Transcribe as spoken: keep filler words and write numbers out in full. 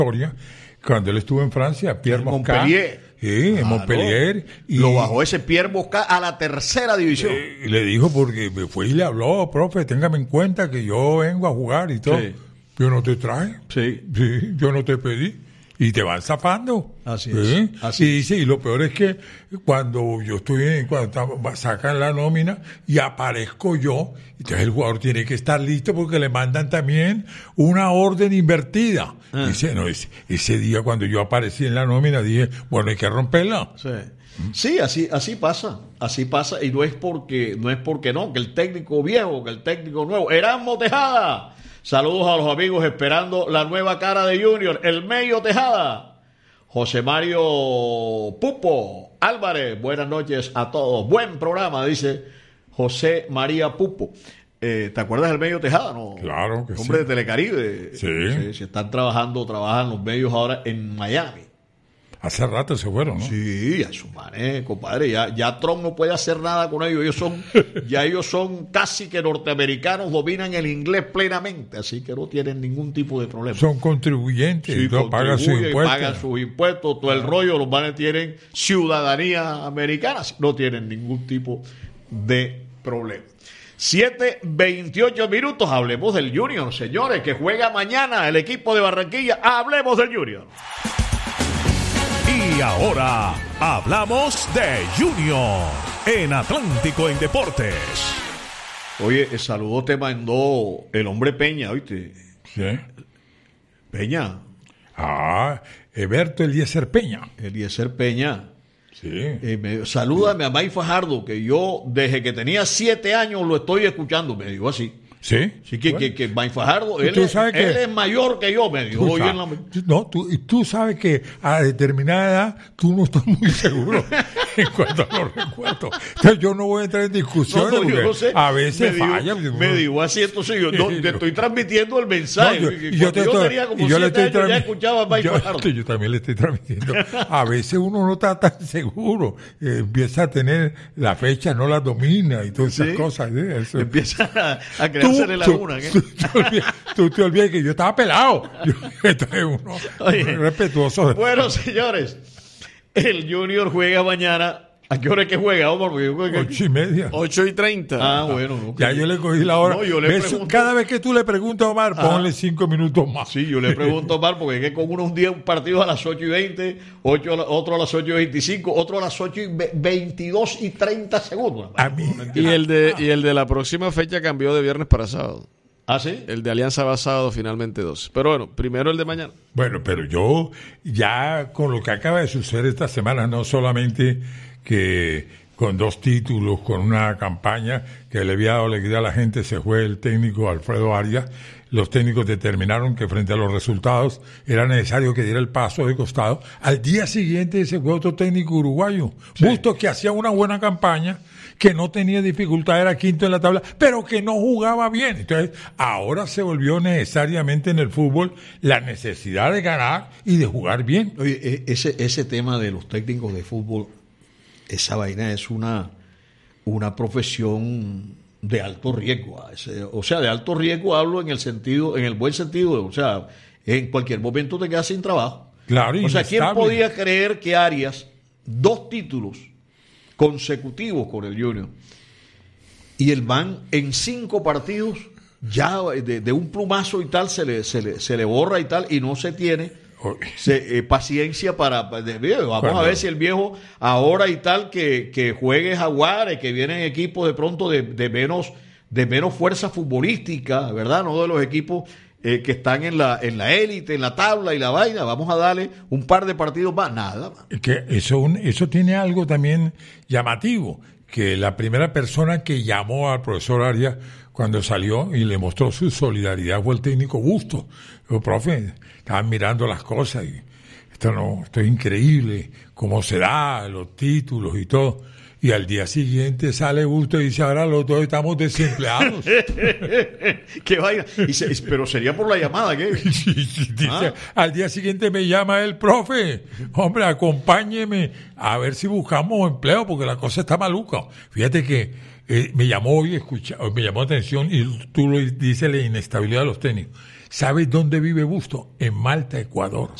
historia, cuando él estuvo en Francia, Pierre Mosca. Montpellier. Sí, en Claro. Montpellier. Y lo bajó ese Pierre Mosca a la tercera división. Eh, le dijo, porque fue y le habló, profe, téngame en cuenta que yo vengo a jugar y todo. Sí. Yo no te traje. Sí. Sí, yo no te pedí. Y te van zafando. Así ¿Sí? es. Así y dice, y lo peor es que cuando yo estoy en, cuando está- sacan la nómina y aparezco yo, entonces el jugador tiene que estar listo porque le mandan también una orden invertida. Ah. Dice, no, ese, ese día cuando yo aparecí en la nómina dije, bueno, hay que romperla. Sí, sí, así, así pasa, así pasa, y no es porque, no es porque no, que el técnico viejo, que el técnico nuevo, Erasmo Tejada. Saludos a los amigos esperando la nueva cara de Junior, el Medio Tejada. José Mario Pupo Álvarez, buenas noches a todos. Buen programa, dice José María Pupo. Eh, ¿Te acuerdas del Medio Tejada? No? Claro que Hombre sí. de Telecaribe. Sí. Sí, si están trabajando, trabajan los medios ahora en Miami. Hace rato se fueron, ¿no? Sí, a su manera, compadre. Ya, ya Trump no puede hacer nada con ellos. Ellos son, ya ellos son casi que norteamericanos, dominan el inglés plenamente, así que no tienen ningún tipo de problema. Son contribuyentes, Sí, no pagan sus contribuyen, impuestos. pagan sus impuestos, todo el rollo. Los manes tienen ciudadanía americana, no tienen ningún tipo de problema. siete veintiocho minutos, hablemos del Junior, señores, que juega mañana el equipo de Barranquilla. Hablemos del Junior. Y ahora hablamos de Junior en Atlántico en Deportes. Oye, el saludo te mandó el hombre Peña, ¿oíste? ¿Sí? Peña, Ah, Eberto Eliezer Peña. Eliezer Peña. Sí. Eh, me, salúdame a May Fajardo, que yo desde que tenía siete años lo estoy escuchando, me dijo así. Sí. Así que, Bueno. que, que May Fajardo, ¿Y él, tú es, sabes que- él es mayor que yo, me dijo Tú hoy en sabes- la... No, tú, y tú sabes que a determinada edad tú no estás muy seguro en cuanto a los recuerdos. Entonces yo no voy a entrar en discusiones No, no, yo porque no sé. a veces me dijo, falla. Me dijo así, entonces yo no, te estoy transmitiendo el mensaje. No, yo, Y y yo, cuando te yo estoy- tenía como y yo le siete estoy años ya transmi- escuchaba a May yo, Fajardo. yo también le estoy transmitiendo. A veces uno no está tan seguro. Eh, empieza a tener la fecha, no la domina y todas esas Sí. cosas. ¿eh? Eso. Empieza a, a crearse la laguna. ¿eh? Tú, tú te olvidas, tú te olvidas que yo estaba pelado. Yo, entonces uno Oye, respetuoso. De, Bueno, señores, el Junior juega mañana. ¿A qué hora es que juega, Omar? Porque yo creo que... ocho y media. ocho y treinta. Ah, bueno. no, Ya que- yo le cogí la hora. No, yo le ¿Ves? pregunto- Cada vez que tú le preguntas a Omar, Ajá. ponle cinco minutos más. Sí, yo le pregunto a Omar, porque es que con unos días un partido a las ocho y veinte, ocho a la- otro a las ocho y veinticinco, otro a las ocho y ve- veintidós y treinta segundos. A mí. Y el de y el de la próxima fecha cambió de viernes para sábado. ¿Ah, sí? El de Alianza va sábado finalmente dos. Pero bueno, primero el de mañana. Bueno, pero yo ya con lo que acaba de suceder esta semana, no solamente que con dos títulos, con una campaña que le había dado alegría a la gente, se fue el técnico Alfredo Arias. Los técnicos determinaron que frente a los resultados era necesario que diera el paso de costado. Al día siguiente se fue otro técnico uruguayo, Bustos, que hacía una buena campaña, que no tenía dificultad, era quinto en la tabla, pero que no jugaba bien. Entonces, ahora se volvió necesariamente en el fútbol la necesidad de ganar y de jugar bien. Oye, e- ese, ese tema de los técnicos de fútbol, esa vaina es una, una profesión de alto riesgo. Ese- O sea, de alto riesgo hablo en el sentido, en el buen sentido, o sea, en cualquier momento te quedas sin trabajo. Claro, O sea, ¿quién inestable. podía creer que Arias, dos títulos consecutivos con el Junior, y el man en cinco partidos, ya de, de un plumazo y tal, se le, se, le, se le borra y tal, y no se tiene se, eh, paciencia para... para- de- de- vamos Cuando- a ver si el viejo ahora y tal, que, que juegue Jaguares, que vienen equipos de pronto de, de menos de menos fuerza futbolística, ¿verdad? No de los equipos eh, que están en la en la élite, en la tabla y la vaina. Vamos a darle un par de partidos más. Nada más. Es que eso, un- eso tiene algo también llamativo, que la primera persona que llamó al profesor Arias cuando salió y le mostró su solidaridad fue el técnico Bustos. Dijo, profe, estaban mirando las cosas y esto no, esto es increíble, cómo se da, los títulos y todo. Y al día siguiente sale Bustos y dice, ahora los dos estamos desempleados. ¿Qué vaina? Y se- pero sería por la llamada, ¿qué? Sí, sí, dice, Ah. al día siguiente me llama el profe, hombre, acompáñeme a ver si buscamos empleo porque la cosa está maluca. Fíjate que eh, me llamó y escucha, me llamó atención y tú lo dices, la inestabilidad de los técnicos. ¿Sabes dónde vive Busto? En Malta, Ecuador.